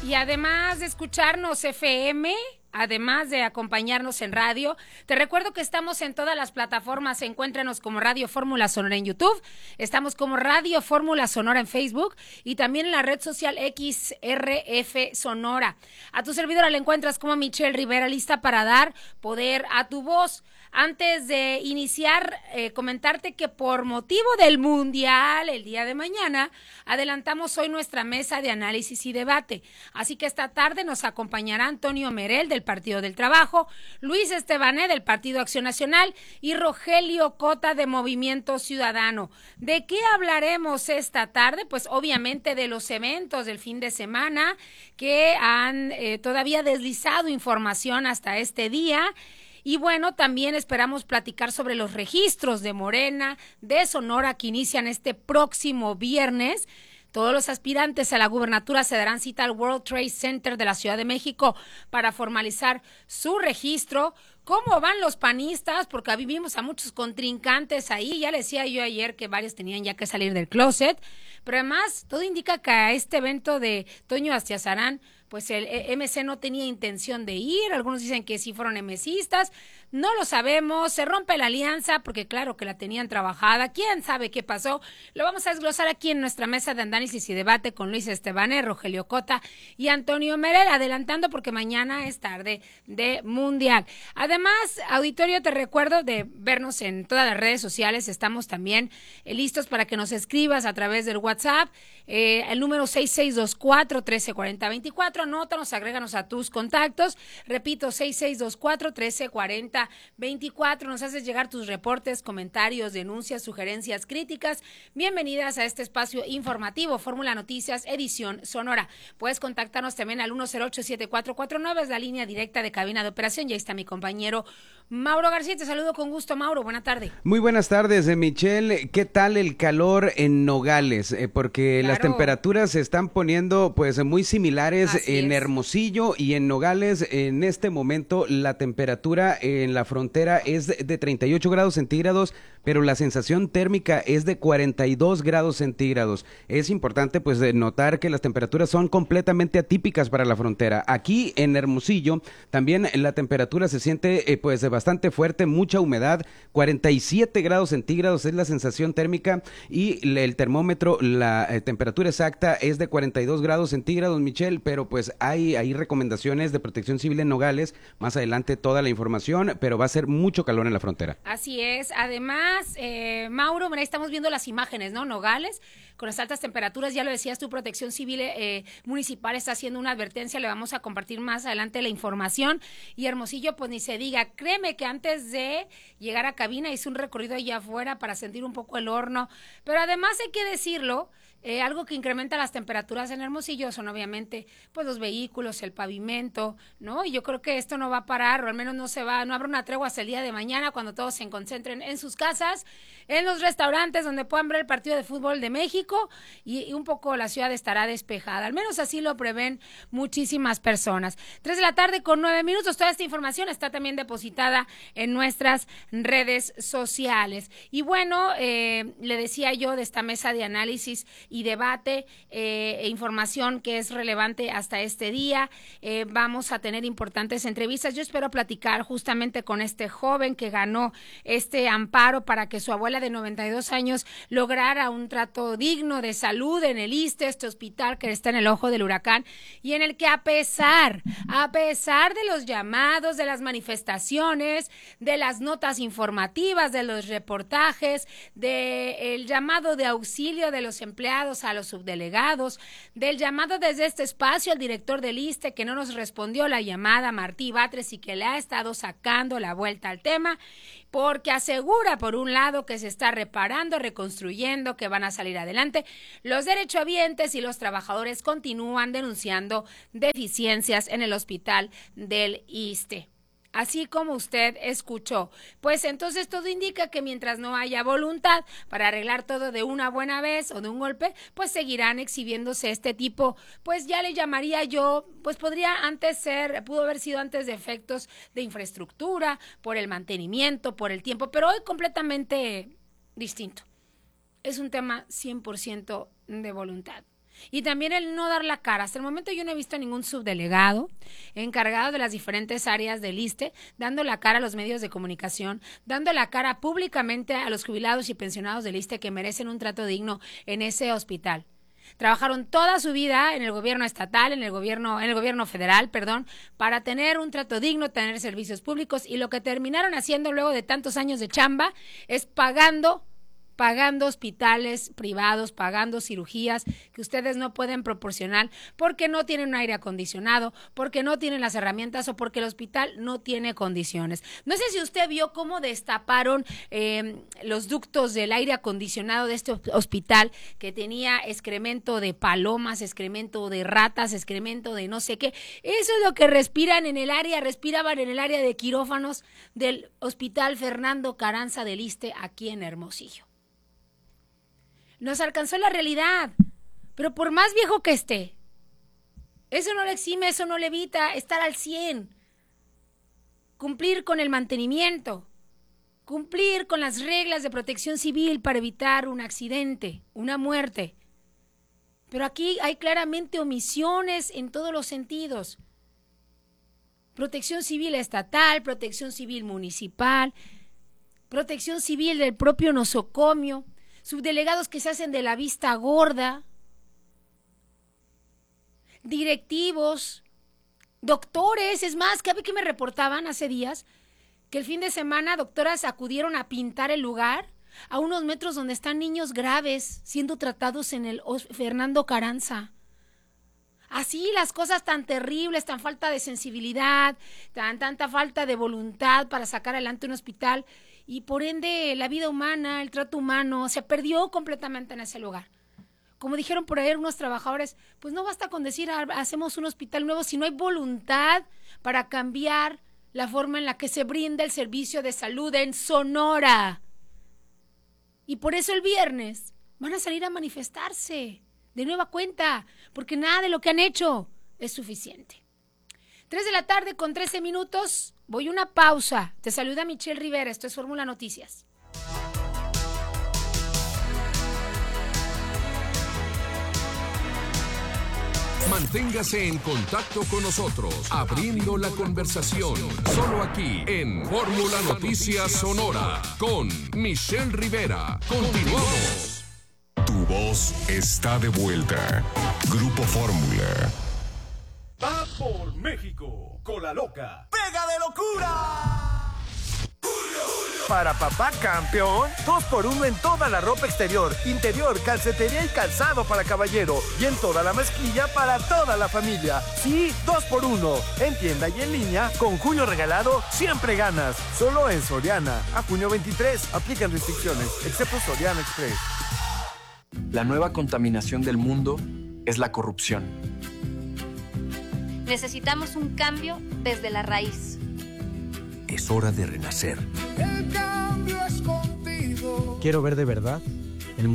Y además de escucharnos FM, además de acompañarnos en radio, te recuerdo que estamos en todas las plataformas. Encuéntranos como Radio Fórmula Sonora en YouTube, estamos como Radio Fórmula Sonora en Facebook y también en la red social XRF Sonora. A tu servidora la encuentras como Michelle Rivera, lista para dar poder a tu voz. Antes de iniciar, comentarte que por motivo del Mundial, el día de mañana, adelantamos hoy nuestra mesa de análisis y debate. Así que esta tarde nos acompañará Antonio Merel del Partido del Trabajo, Luis Estebané del Partido Acción Nacional y Rogelio Cota de Movimiento Ciudadano. ¿De qué hablaremos esta tarde? Pues obviamente de los eventos del fin de semana que han todavía deslizado información hasta este día. Y bueno, también esperamos platicar sobre los registros de Morena, de Sonora, que inician este próximo viernes. Todos los aspirantes a la gubernatura se darán cita al World Trade Center de la Ciudad de México para formalizar su registro. ¿Cómo van los panistas? Porque vivimos a muchos contrincantes ahí. Ya le decía yo ayer que varios tenían ya que salir del closet. Pero además, todo indica que a este evento de Toño Astiazarán, pues el MC no tenía intención de ir. Algunos dicen que sí fueron MCistas. No lo sabemos. Se rompe la alianza porque claro que la tenían trabajada. ¿Quién sabe qué pasó? Lo vamos a desglosar aquí en nuestra mesa de análisis y debate con Luis Estebané, Rogelio Cota y Antonio Merel, adelantando porque mañana es tarde de Mundial. Además, auditorio, te recuerdo de vernos en todas las redes sociales. Estamos también listos para que nos escribas a través del WhatsApp, el número 6624-1340-24. Anótanos, agréganos a tus contactos. Repito, 6624-1340-24. Nos haces llegar tus reportes, comentarios, denuncias, sugerencias, críticas. Bienvenidas a este espacio informativo, Fórmula Noticias, edición Sonora. Puedes contactarnos también al 108-7449, es la línea directa de cabina de operación. Ya está mi compañero Mauro García. Te saludo con gusto, Mauro. Buena tarde. Muy buenas tardes, Michelle. ¿Qué tal el calor en Nogales? Porque claro, las temperaturas se están poniendo pues muy similares. Así en Hermosillo y en Nogales. En este momento la temperatura en la frontera es de 38 grados centígrados, pero la sensación térmica es de 42 grados centígrados. Es importante pues notar que las temperaturas son completamente atípicas para la frontera. Aquí en Hermosillo también la temperatura se siente pues bastante fuerte, mucha humedad, 47 grados centígrados es la sensación térmica y el termómetro, la temperatura exacta es de 42 grados centígrados, Michelle, pero pues hay recomendaciones de Protección Civil en Nogales, más adelante toda la información, pero va a ser mucho calor en la frontera. Así es, además, Mauro, mira, ahí estamos viendo las imágenes, ¿no? Nogales, con las altas temperaturas, ya lo decías tú, Protección Civil Municipal está haciendo una advertencia, le vamos a compartir más adelante la información, y Hermosillo, pues ni se diga, créeme que antes de llegar a cabina hice un recorrido allá afuera para sentir un poco el horno, pero además hay que decirlo, algo que incrementa las temperaturas en Hermosillo son obviamente pues los vehículos, el pavimento, ¿no? Y yo creo que esto no va a parar, o al menos no habrá una tregua hasta el día de mañana cuando todos se concentren en sus casas, en los restaurantes donde puedan ver el partido de fútbol de México y un poco la ciudad estará despejada, al menos así lo prevén muchísimas personas. 3:09 toda esta información está también depositada en nuestras redes sociales. Y bueno, le decía yo de esta mesa de análisis y debate, información que es relevante hasta este día. Vamos a tener importantes entrevistas. Yo espero platicar justamente con este joven que ganó este amparo para que su abuela de 92 años lograra un trato digno de salud en el ISSSTE, este hospital que está en el ojo del huracán, y en el que a pesar de los llamados, de las manifestaciones, de las notas informativas, de los reportajes, del llamado de auxilio de los empleados a los subdelegados, del llamado desde este espacio al director del ISSSTE que no nos respondió la llamada, Martí Batres, y que le ha estado sacando la vuelta al tema, porque asegura por un lado que se está reparando, reconstruyendo, que van a salir adelante. Los derechohabientes y los trabajadores continúan denunciando deficiencias en el hospital del ISSSTE. Así como usted escuchó, pues entonces todo indica que mientras no haya voluntad para arreglar todo de una buena vez o de un golpe, pues seguirán exhibiéndose este tipo, pues ya le llamaría yo, pues pudo haber sido antes de efectos de infraestructura, por el mantenimiento, por el tiempo, pero hoy completamente distinto. Es un tema 100% de voluntad. Y también el no dar la cara. Hasta el momento yo no he visto a ningún subdelegado encargado de las diferentes áreas del ISSSTE dando la cara a los medios de comunicación, dando la cara públicamente a los jubilados y pensionados del ISSSTE que merecen un trato digno en ese hospital. Trabajaron toda su vida en el gobierno estatal, en el gobierno federal, para tener un trato digno, tener servicios públicos, y lo que terminaron haciendo luego de tantos años de chamba es pagando hospitales privados, pagando cirugías que ustedes no pueden proporcionar porque no tienen un aire acondicionado, porque no tienen las herramientas o porque el hospital no tiene condiciones. No sé si usted vio cómo destaparon los ductos del aire acondicionado de este hospital, que tenía excremento de palomas, excremento de ratas, excremento de no sé qué. Eso es lo que respiraban en el área de quirófanos del Hospital Fernando Carranza del ISSSTE aquí en Hermosillo. Nos alcanzó la realidad, pero por más viejo que esté, eso no le exime, eso no le evita estar al 100, cumplir con el mantenimiento, cumplir con las reglas de protección civil para evitar un accidente, una muerte. Pero aquí hay claramente omisiones en todos los sentidos. Protección civil estatal, protección civil municipal, protección civil del propio nosocomio, subdelegados que se hacen de la vista gorda, directivos, doctores. Es más, ¿sabe qué me reportaban hace días? Que el fin de semana doctoras acudieron a pintar el lugar a unos metros donde están niños graves siendo tratados en el Fernando Carranza. Así las cosas tan terribles, tan falta de sensibilidad, tanta falta de voluntad para sacar adelante un hospital, y por ende la vida humana, el trato humano se perdió completamente en ese lugar. Como dijeron por ahí algunos trabajadores, pues no basta con decir hacemos un hospital nuevo si no hay voluntad para cambiar la forma en la que se brinda el servicio de salud en Sonora. Y por eso el viernes van a salir a manifestarse de nueva cuenta, porque nada de lo que han hecho es suficiente. 3:13 p.m. Voy a una pausa. Te saluda Michelle Rivera. Esto es Fórmula Noticias. Manténgase en contacto con nosotros, abriendo la conversación, solo aquí en Fórmula Noticias Sonora, con Michelle Rivera. Continuamos. Tu voz está de vuelta. Grupo Fórmula. Va por México, Cola Loca. ¡Pega de locura! Para papá campeón, 2x1 en toda la ropa exterior, interior, calcetería y calzado para caballero. Y en toda la mezclilla para toda la familia. Sí, 2x1. En tienda y en línea, con junio regalado, siempre ganas. Solo en Soriana. A junio 23. Aplican restricciones, excepto Soriana Express. La nueva contaminación del mundo es la corrupción. Necesitamos un cambio desde la raíz. Es hora de renacer. El cambio es contigo. Quiero ver de verdad